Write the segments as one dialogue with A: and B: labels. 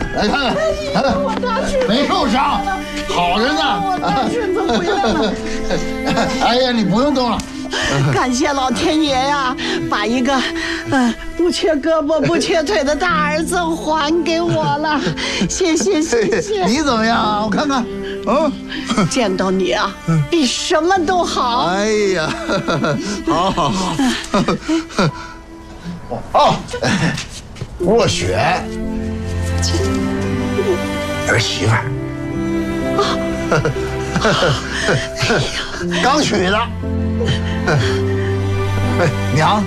A: 来看看，
B: 我大婶
A: 没受伤，好着呢。
B: 我大婶子回来了。
A: 哎呀，你不用动了。
B: 感谢老天爷呀，把一个不缺胳膊不缺腿的大儿子还给我了，谢谢谢谢。
A: 你怎么样啊？我看看。
B: 见到你啊，比什么都好。
A: 哎呀，好好好。哦，若雪，儿媳妇儿。刚娶的。娘。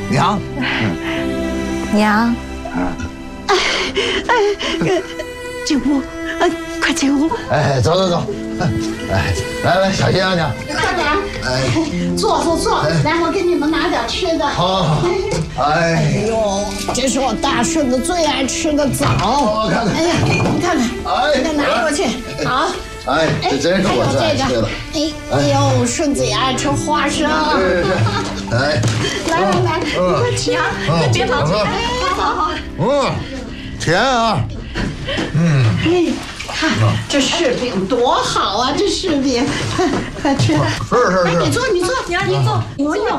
B: 进屋，快进屋。
A: 哎，走。来，小心啊，娘。
B: 快点，坐。来，我给你们拿点吃的。
A: 好。哎
B: 呦，这是我大顺子最爱吃的枣。
A: 我看看。
B: 哎呀，你看看，给它拿过去。好。
A: 哎，这真是我最爱吃的。
B: 哎呦，顺子也爱吃花生。
A: 哎，
B: 来，你快吃啊！别忙，好。
A: 甜啊。
B: 看这柿饼多好啊！这柿饼，快吃。
A: 是。
B: 哎，你坐，您坐。
C: 我有。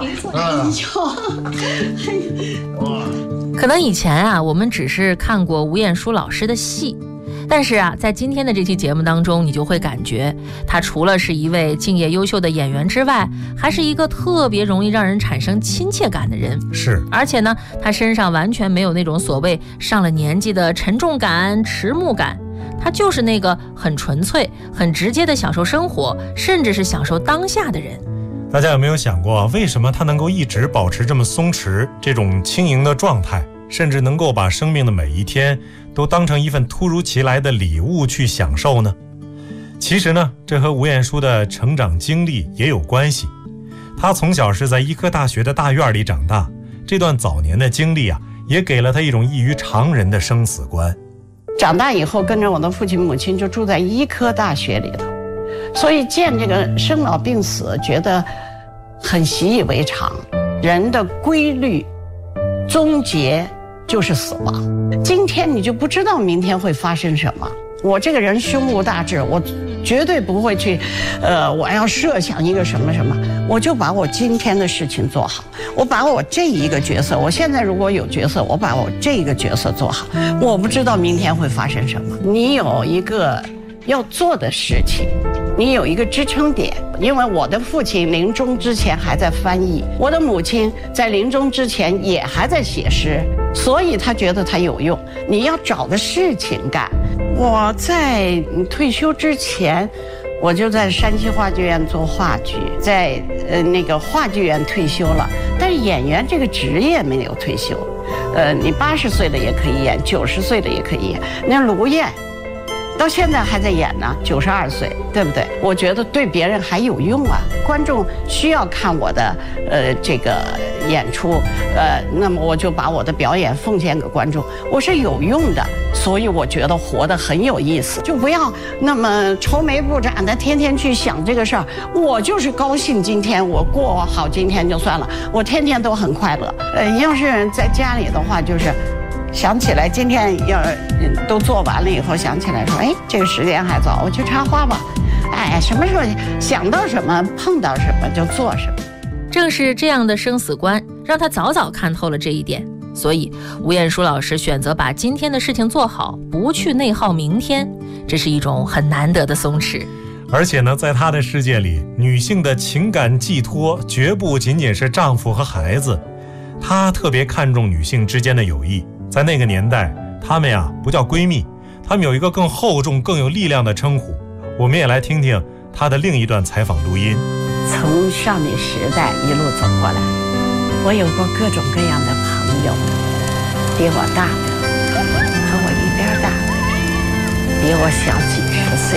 C: 可能以前啊，我们只是看过吴彦姝老师的戏。但是啊，在今天的这期节目当中，你就会感觉他除了是一位敬业优秀的演员之外，还是一个特别容易让人产生亲切感的人。
D: 是，
C: 而且呢，他身上完全没有那种所谓上了年纪的沉重感、迟暮感，他就是那个很纯粹、很直接的享受生活，甚至是享受当下的人。
D: 大家有没有想过，为什么他能够一直保持这么松弛、这种轻盈的状态，甚至能够把生命的每一天都当成一份突如其来的礼物去享受呢？其实呢，这和吴彦姝的成长经历也有关系。他从小是在医科大学的大院里长大，这段早年的经历啊，也给了他一种异于常人的生死观。
B: 长大以后跟着我的父亲母亲就住在医科大学里头，所以见这个生老病死觉得很习以为常。人的规律终结就是死亡，今天你就不知道明天会发生什么。我这个人胸无大志，我绝对不会去我要设想一个什么什么，我就把我今天的事情做好，我把我这一个角色，我现在如果有角色，我把我这个角色做好，我不知道明天会发生什么。你有一个要做的事情，你有一个支撑点。因为我的父亲临终之前还在翻译，我的母亲在临终之前也还在写诗，所以他觉得他有用。你要找个事情干。我在退休之前，我就在山西话剧院做话剧，在那个话剧院退休了，但是演员这个职业没有退休。你80岁了也可以演，90岁了也可以演。那卢燕到现在还在演呢，92岁，对不对？我觉得对别人还有用啊，观众需要看我的这个演出，那么我就把我的表演奉献给观众，我是有用的，所以我觉得活得很有意思，就不要那么愁眉不展的天天去想这个事儿。我就是高兴，今天我过好今天就算了，我天天都很快乐。要是在家里的话，就是想起来今天要都做完了以后，想起来说，哎，这个时间还早，我去插花吧。哎，什么时候想到什么碰到什么就做什么。
C: 正是这样的生死观，让他早早看透了这一点。所以吴彦姝老师选择把今天的事情做好，不去内耗明天，这是一种很难得的松弛。
D: 而且呢，在他的世界里，女性的情感寄托绝不仅仅是丈夫和孩子，他特别看重女性之间的友谊。在那个年代，她们呀不叫闺蜜，她们有一个更厚重、更有力量的称呼。我们也来听听她的另一段采访录音。
B: 从少女时代一路走过来，我有过各种各样的朋友，比我大的，和我一边大的，比我小几10岁，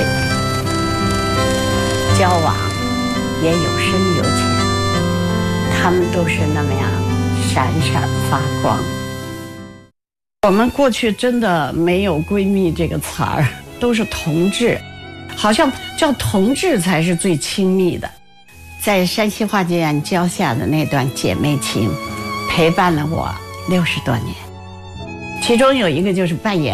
B: 交往也有深有浅，他们都是那么样闪闪发光。我们过去真的没有闺蜜这个词儿，都是同志，好像叫同志才是最亲密的。在山西话剧院教下的那段姐妹情，陪伴了我60多年，其中有一个就是扮演